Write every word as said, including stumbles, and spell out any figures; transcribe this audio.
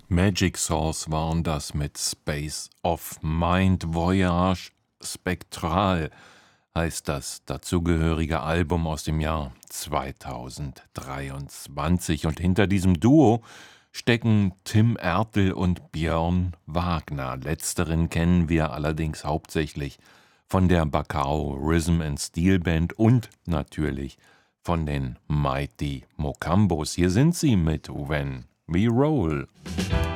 Magic Source waren das mit Space of Mind Voyage Spectral, heißt das dazugehörige Album aus dem Jahr zweitausenddreiundzwanzig. Und hinter diesem Duo stecken Tim Ertl und Björn Wagner. Letzteren kennen wir allerdings hauptsächlich von der Bacao Rhythm and Steel Band und natürlich von den Mighty Mocambos. Hier sind sie mit When We Roll.